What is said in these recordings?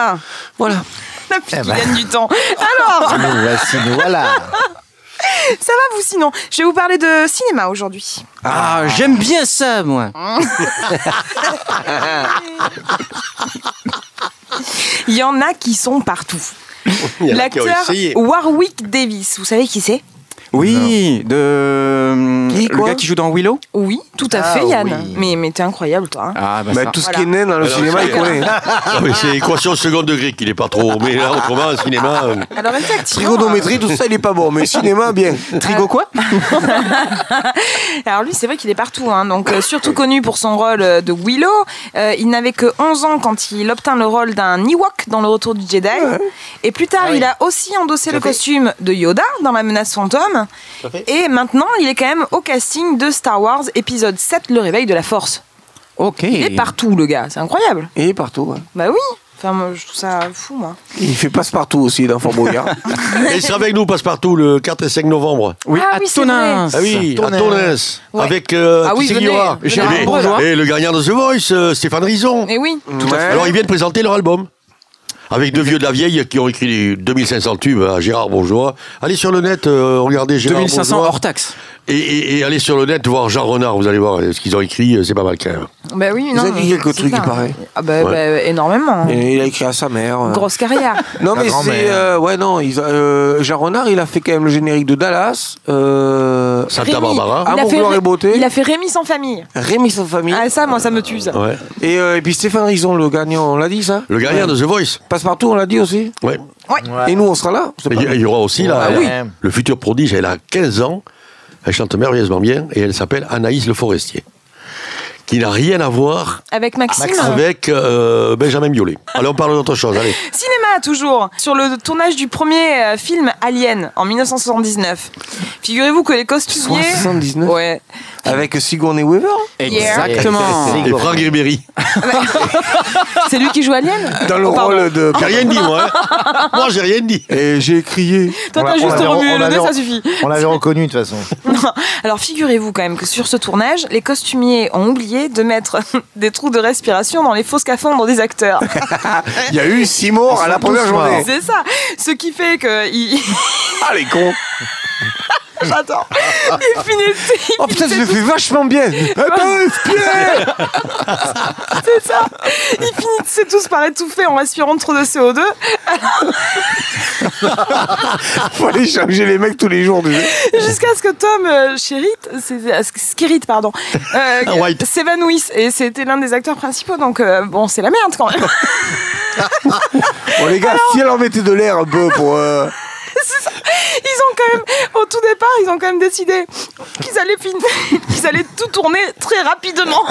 Voilà. La fille qui gagne du temps. Alors, Nous voilà. ça va vous sinon? Je vais vous parler de cinéma aujourd'hui. Ah, j'aime bien ça, moi. Il y en a qui sont partout. Il y en a qui ont L'acteur essayé. Warwick Davis, vous savez qui c'est? Oui, le quoi gars qui joue dans Willow. Oui, tout à fait, Yann. Mais t'es incroyable, toi. Hein. Ah, bah, Bah, ça. tout ce Voilà. qui est nain dans le Alors, cinéma, c'est- il connaît. Non, mais c'est équation second degré qu'il est pas trop. Mais là, autrement, un cinéma. Alors, effectivement. Trigonométrie, tout ça, il est pas bon. Mais cinéma, bien. Trigo quoi? Alors lui, c'est vrai qu'il est partout, hein. Donc surtout connu pour son rôle de Willow. Il n'avait que 11 ans quand il obtint le rôle d'un Ewok dans Le Retour du Jedi. Et plus tard, il a aussi endossé le costume de Yoda dans La Menace Fantôme. Et maintenant, il est quand même au casting de Star Wars épisode 7, Le Réveil de la Force. Ok. Il est partout, le gars, c'est incroyable. Il est partout. Ouais. Bah oui, enfin moi, je trouve ça fou, moi. Il fait passe-partout aussi dans Fort Boyard. Et il sera avec nous, passe-partout, le 4 et 5 novembre. Oui, Ah à oui, c'est Tonins. vrai. Ah oui, à Tonnes. Tonnes. Ouais. Avec. Ah oui, qui c'est qu'il y venez, aura venez. Gérard Et- Bourgeois. Et le gagnant de The Voice, Stéphane Rison. Et oui, Ouais. Alors, ils viennent présenter leur album. Avec deux vieux de la vieille qui ont écrit les 2500 tubes à Gérard Bourgeois. Allez sur le net, regardez Gérard 2500 Bourgeois. hors taxe. Et allez sur le net voir Jean Renard, vous allez voir ce qu'ils ont écrit, c'est pas mal quand même. bah oui, Ils non. ont écrit mais quelques c'est trucs, ça. il paraît. Ah bah, énormément. Et il a écrit à sa mère. Grosse carrière. Non, La mais grand-mère. c'est. Ouais, non. Jean Renard, il a fait quand même le générique de Dallas. Santa Rémi, Barbara. Ah, il a Mon fait gloire et beauté. Il a fait Rémi sans famille. Rémi sans famille. Ah ça, moi, ça me tue, ça. Ouais. Et puis Stéphane Rison, le gagnant, on l'a dit ça? Le gagnant de The Voice. Passe-partout, on l'a dit aussi. Ouais. Et nous, on sera là. C'est Et pas- il y aura aussi là, Ah oui. le futur prodige, elle a 15 ans, elle chante merveilleusement bien et elle s'appelle Anaïs Le Forestier, qui n'a rien à voir Avec Maxime. avec Benjamin Biolay. Allez, on parle d'autre chose, allez. Cinéma, toujours. Sur le tournage du premier film Alien, en 1979. Figurez-vous que les costumiers... 79. Ouais. Avec Sigourney Weaver. Exactement. Et Franck Ribéry. C'est lui qui joue Alien? Dans le Oh, pardon. rôle de. J'ai rien dit, moi. Hein. Moi, j'ai rien dit. Et j'ai crié. Toi, t'as On juste l'avait- remué on le nez, l'avait- ça suffit. On l'avait reconnu de toute façon. Alors, figurez-vous quand même que sur ce tournage, les costumiers ont oublié de mettre des trous de respiration dans les faux scaphandres des acteurs. Il y a eu 6 morts à la première journée. C'est ça. Ce qui fait que... Ah, les cons. J'adore. Il finissait... Oh putain, je le fais vachement bien. Pierre. C'est ça. Ils finissaient tous par étouffer en respirant trop de CO2. Faut aller changer les mecs tous les jours. Jusqu'à ce que Tom Skerritt, pardon, White. s'évanouisse. Et c'était l'un des acteurs principaux. Donc, bon, c'est la merde quand même. Bon, les gars, si elle en mettait de l'air un peu pour. C'est ça. Ils ont quand même, au tout départ, ils ont quand même décidé qu'ils allaient tout tourner très rapidement.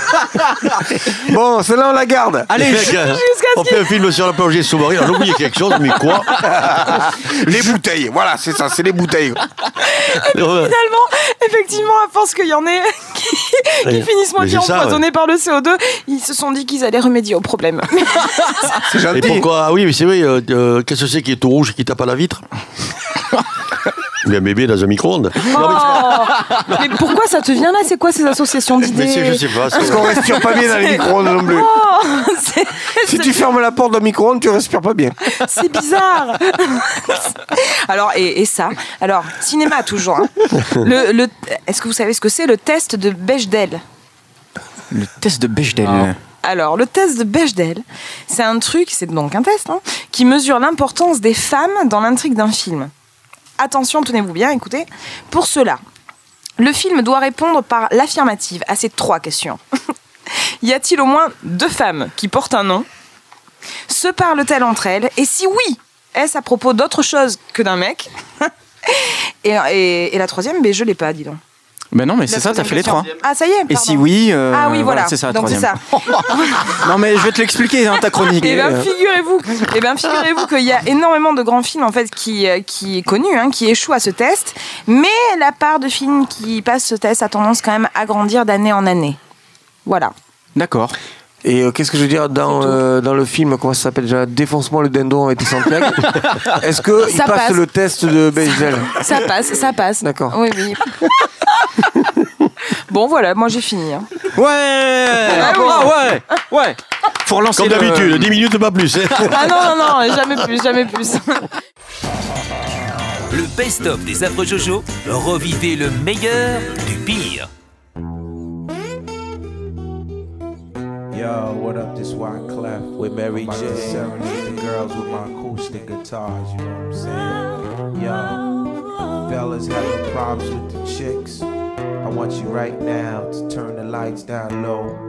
Bon, celle-là, on la garde. Allez, Mec, on fait un film sur la plongée sous-marine, on a oublié quelque chose, mais quoi? Les bouteilles. Voilà, c'est ça, c'est les bouteilles. Finalement, effectivement, à force qu'il y en ait qui Ouais. finissent Mais moitié c'est ça, empoisonnés par le CO2, ils se sont dit qu'ils allaient remédier au problème. C'est Et gentil. pourquoi? Ah oui, mais c'est vrai, qu'est-ce que c'est qui est tout rouge et qui tape à la vitre? Mais un bébé dans un micro-ondes. Non, Mais pourquoi ça te vient là? C'est quoi ces associations d'idées? je sais pas. Parce qu'on respire pas bien dans les micro-ondes non plus. Oh, Si tu fermes la porte d'un micro-ondes, tu respires pas bien. c'est bizarre. Alors, et ça, alors, cinéma toujours. Hein. Est-ce que vous savez ce que c'est le test de Bechdel? le test de Bechdel. Alors, le test de Bechdel, c'est un truc, c'est donc un test, hein, qui mesure l'importance des femmes dans l'intrigue d'un film. Attention, tenez-vous bien, écoutez. Pour cela, le film doit répondre par l'affirmative à ces 3 questions. Y a-t-il au moins 2 femmes qui portent un nom? Se parlent-elles entre elles? Et si oui, est-ce à propos d'autre chose que d'un mec? et la 3e, mais je l'ai pas, dis donc. Ben non, mais La c'est ça, t'as 3e fait les question. 3. Ah, ça y est, Et pardon. si oui, Ah oui, voilà. c'est ça, la Donc c'est 3e. ça. Non, mais je vais te l'expliquer dans ta chronique. Eh bien, figurez-vous qu'il y a énormément de grands films en fait qui est connu, hein, qui échouent à ce test, mais la part de films qui passent ce test a tendance quand même à grandir d'année en année. Voilà. D'accord. Et qu'est-ce que je veux dire dans le film, comment ça s'appelle déjà, Défonce-moi le dindon avec Santiago. Est-ce qu'il Ça passe passe. le test de Bechdel? Ça passe. D'accord. Oui, oui. Bon, voilà, moi j'ai fini. Hein. Ouais. oui. Ouais. Faut relancer Comme d'habitude, 10 minutes, pas plus. Ah non, jamais plus, jamais plus. Le best-of des affreux Jojo, revivez le meilleur du pire. Yo, what up, this Wyclef with Mary J. Serenade the girls with my acoustic guitars, you know what I'm saying? Yo, fellas having problems with the chicks. I want you right now to turn the lights down low.